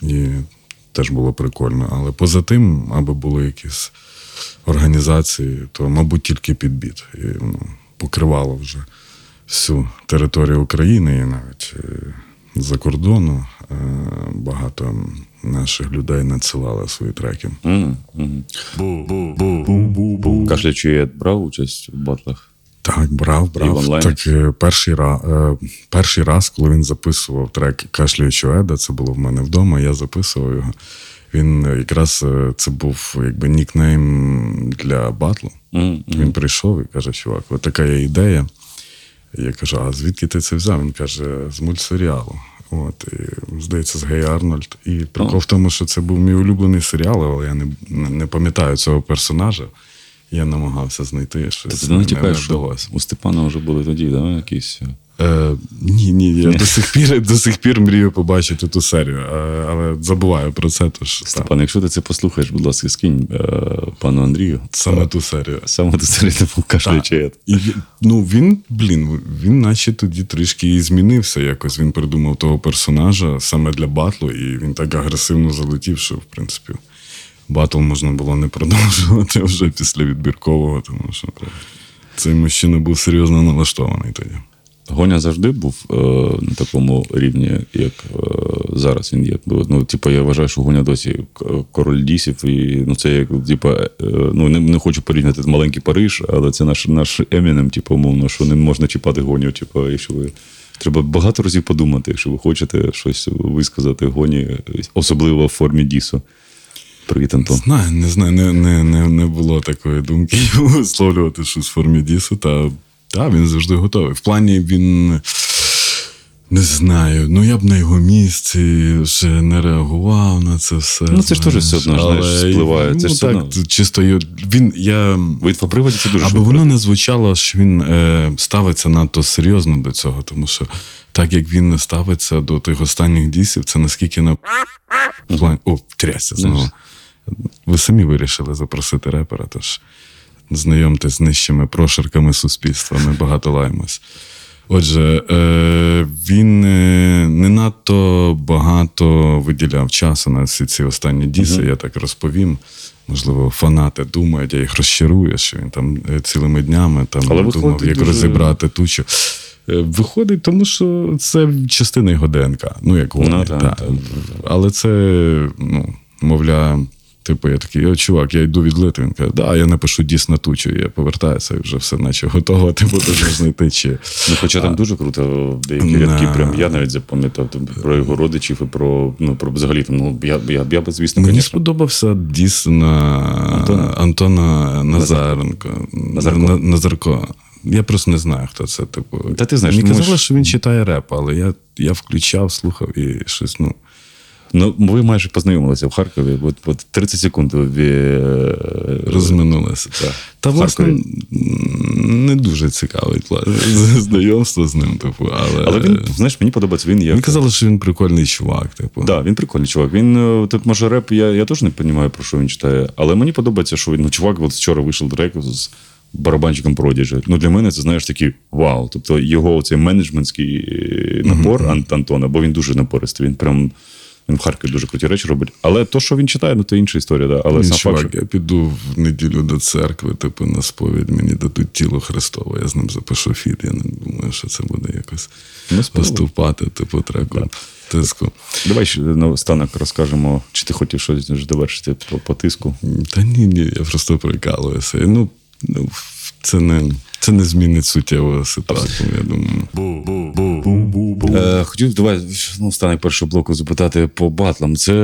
І теж було прикольно. Але поза тим, аби були якісь організації, то, мабуть, тільки підбіт. І, покривало вже всю територію України і навіть за кордону багато наших людей надсилали свої треки. Кашлячуєт брав участь в батлах? Так, брав. Так, перший раз, коли він записував трек «Кашляючого Еда», це було в мене вдома, я записував його. Він якраз, це був якби нікнейм для батлу. Він прийшов і каже: чувак, от така є ідея. Я кажу: а звідки ти це взяв? Він каже: з мультсеріалу. От, і, здається, з Гей Арнольд. І прикол в тому, що це був мій улюблений серіал, але я не пам'ятаю цього персонажа. Я намагався знайти щось. Ти не тікаєш, що у Степана вже були тоді, да, якісь? Ні, я до сих пір мрію побачити ту серію, але забуваю про це. Тож, Степан, якщо ти це послухаєш, будь ласка, скинь пану Андрію. Саме ту серію. Це був «Кашляючий Ед». Він наче тоді трішки і змінився якось. Він придумав того персонажа саме для батлу, і він так агресивно залетів, що, в принципі, батл можна було не продовжувати вже після відбіркового, тому що цей мужчина був серйозно налаштований тоді. Гоня завжди був на такому рівні, як зараз він є. Я вважаю, що Гоня досі король дісів, і це як, не хочу порівняти маленький Париж, але це наш Емінем, умовно, що не можна чіпати Гоню, якщо ви... Треба багато разів подумати, якщо ви хочете щось висказати Гоні, особливо в формі дісу. Привіт, Антон. Не знаю, не було такої думки висловлювати щось в формі дісу, та він завжди готовий. В плані він, не знаю, я б на його місці вже не реагував на це все. Це ж теж все одно, впливає. Це ж так, чисто в інфоприводі це дуже аби воно не звучало, що він ставиться надто серйозно до цього, тому що так, як він ставиться до тих останніх дісів, це наскільки на плані... трясся знову. Ви самі вирішили запросити репера, тож знайомтесь з нижчими прошарками суспільства, ми багато лаємось. Отже, він не надто багато виділяв часу на всі ці останні діси, я так розповім. Можливо, фанати думають, я їх розчарую, що він там цілими днями думав, як розібрати тучу. Виходить, тому що це частина його ДНК. Як вони. Але це, мовляв, я такий: чувак, я йду відлити. Він каже: я напишу діс на тучу. Я повертаюся і вже все наче готово, можна знайти. Хоча там дуже круто, деякі рядки, прям я навіть запам'ятав про його родичів і про взагалі, я б, звісно, мені сподобався діс на Антона Назарко. Я просто не знаю, хто це. Та ти знаєш, мені казали, що він читає реп, але я включав, слухав і щось, ви майже познайомилися в Харкові, от 30 секунд розминулися. Та, власне, не дуже цікаве знайомство з ним. Але він, мені подобається, він є. Мені казали, що він прикольний чувак. Так, він прикольний чувак. Він, може, реп, я теж не розумію, про що він читає, але мені подобається, що він, чувак, вчора вийшов трек з барабанчиком Prodigy. Для мене це, знаєш, такий вау. Тобто його цей менеджментський напор Антона, бо він дуже напористий, він в Харкові дуже круті речі робить. Але то, що він читає, це інша історія. Да? Але сам чувак, факт, що... я піду в неділю до церкви, на сповідь, мені дадуть тіло Христове, я з ним запишу фіт. Я не думаю, що це буде якось поступати, треку. Да. Тиску. Давай ще наостанок розкажемо, чи ти хотів щось довершити по тиску? Та ні, я просто прикалуюся. Це не змінить суттєву ситуацію, я думаю. Хотів, давай, останок першого блоку запитати по батлам. Це,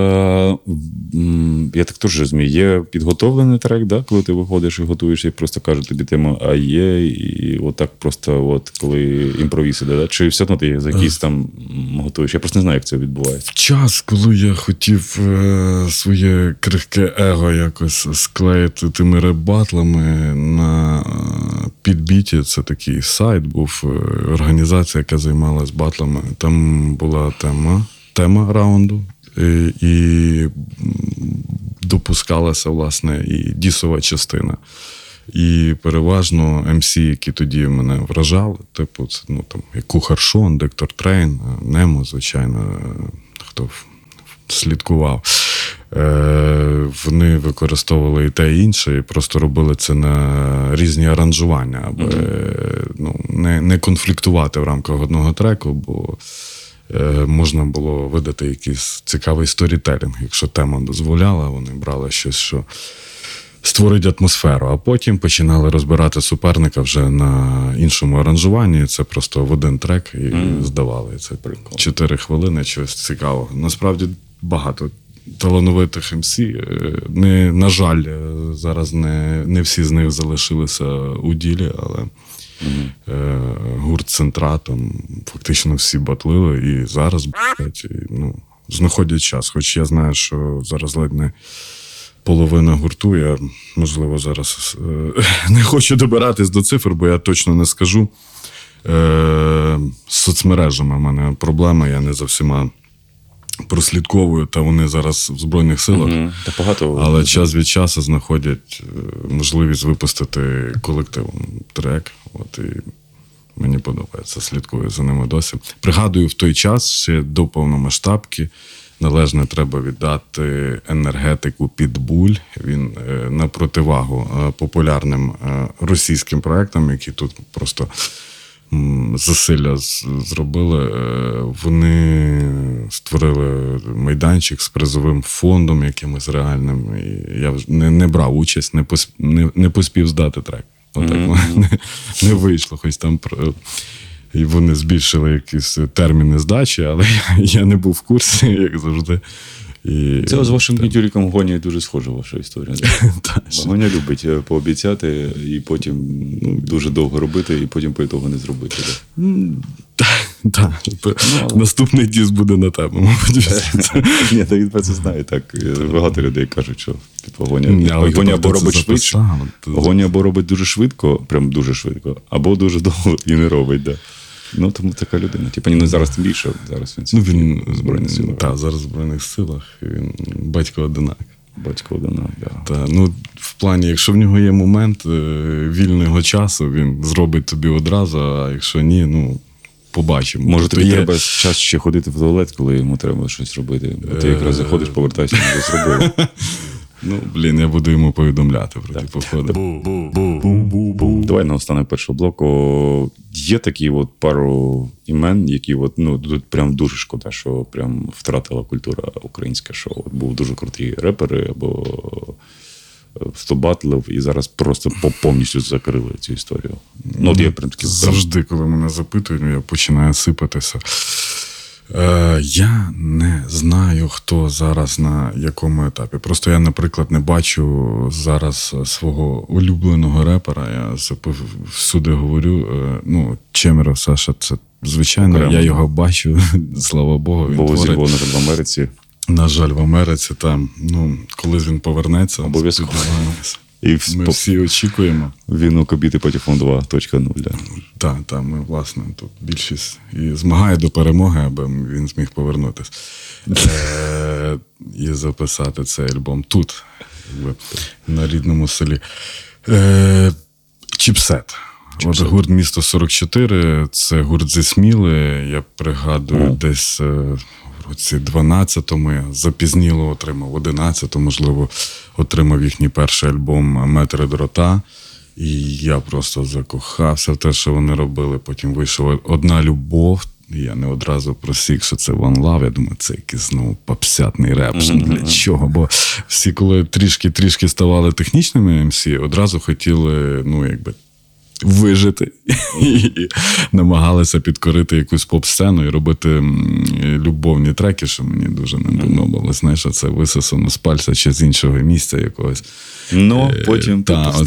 я так теж розумію, є підготовлений трек, да? Коли ти виходиш і готуєш, і просто кажуть тобі тему, а є, і отак просто, коли імпровіз іде, да? Чи все одно ти за якийсь там готуєш? Я просто не знаю, як це відбувається. В час, коли я хотів своє крихке его якось склеїти тими реп-батлами на підбіті, це такий сайт був, організація, яка займалась батлами. Там була тема раунду, і допускалася, власне, і дісова частина. І переважно МС, які тоді мене вражали, як Кухар Шон, Доктор Трейн, Немо, звичайно, хто слідкував. Вони використовували і те, і інше, і просто робили це на різні аранжування, аби не конфліктувати в рамках одного треку, бо можна було видати якийсь цікавий сторітелінг. Якщо тема дозволяла, вони брали щось, що створить атмосферу, а потім починали розбирати суперника вже на іншому аранжуванні. Це просто в один трек і здавали. Це 4 хвилини чогось цікавого. Насправді багато талановитих МС. На жаль, зараз не всі з них залишилися у ділі, але гурт «Центра», там фактично всі батлили і зараз знаходять час. Хоч я знаю, що зараз ледь не половина гурту. Я, можливо, зараз не хочу добиратись до цифр, бо я точно не скажу. З соцмережами в мене проблема, я не за всіма прослідковую, та вони зараз в Збройних силах. Та багато. Але час від часу знаходять можливість випустити колективом трек. От, і мені подобається, слідкую за ними досі. Пригадую, в той час, ще до повномасштабки, належне треба віддати енергетику «Підбуль». Він на противагу популярним російським проектам, які тут просто засилля зробили. Вони створили майданчик з призовим фондом якимось реальним. І я не брав участь, не поспів здати трек. Отак не вийшло, хоч там і вони збільшили якісь терміни здачі, але я не був в курсі, як завжди. І це з вашим Гнітюріком Гоня дуже схожа ваша історія. Гоня любить пообіцяти і потім дуже довго робити, і потім по ітогу не зробити. Так. Наступний диск буде на тебе, мабуть. Ні, він про це знає. Так. Багато людей кажуть, що Гоня або робить швидко, Гоня або робить дуже швидко, прям дуже швидко, або дуже довго і не робить. Да. Тому така людина. Зараз тим більше. Зараз він в Збройних силах. Так, зараз в Збройних силах. Він батько-одинак. Батько-одинак, так. В плані, якщо в нього є момент вільного часу, він зробить тобі одразу, а якщо ні, побачимо. Може, тобі треба час ще ходити в туалет, коли йому треба щось робити. Бо ти якраз заходиш, повертаєшся, не зробив. Я буду йому повідомляти про ті походи. Давай наостанок першого блоку. Є такі пару імен, які тут прям дуже шкода, що прям втратила культура українська, що був дуже крутий репери або 100 батлів, і зараз просто повністю закрили цю історію. Я прям таки завжди, коли мене запитують, я починаю сипатися. Я не знаю, хто зараз на якому етапі. Просто я, наприклад, не бачу зараз свого улюбленого репера. Я всюди говорю, Чемеров Саша, це звичайно, я його бачу, слава Богу. Бо зі Львова, на жаль, в Америці. На жаль, в Америці, там, коли він повернеться, обов'язково. І ми всі очікуємо. Він у Кобіти Патефон 2.0. Так, ми, власне, тут більшість і змагає до перемоги, аби він зміг повернутися. І записати цей альбом тут, на рідному селі. Чіпсет. От гурт «Місто 44», це гурт зі Сміли. Я пригадую, десь в році 12-му, я запізніло отримав, 11-му, можливо, отримав їхній перший альбом «Метри дрота». І я просто закохався в те, що вони робили. Потім вийшов «Одна любов». Я не одразу просік, що це One Love. Я думаю, це якийсь попсятний реп. Для чого? Бо всі, коли трішки ставали технічними МС, одразу хотіли, вижити і намагалися підкорити якусь поп-сцену і робити любовні треки, що мені дуже не подобалось. Знаєш, це висосано з пальця чи з іншого місця якогось. Потім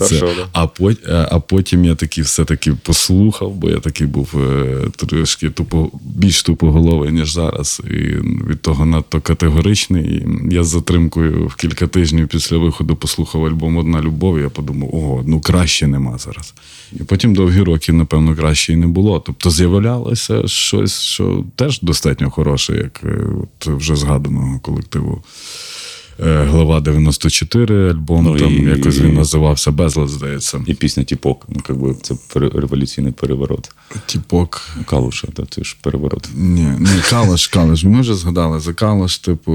а потім я таки все-таки послухав, бо я такий був трошки більш тупоголовий, ніж зараз. І від того надто категоричний. І я з затримкою в кілька тижнів після виходу послухав альбом «Одна любов», і я подумав, краще нема зараз. І потім довгі роки, напевно, краще і не було. Тобто з'являлося щось, що теж достатньо хороше, як вже згаданого колективу «Глава 94», альбом, якось він називався «Безлад», здається. І пісня «Тіпок», це революційний переворот. «Тіпок». Калуша, це ж переворот. Ні, Калуш, ми вже згадали за Калуш,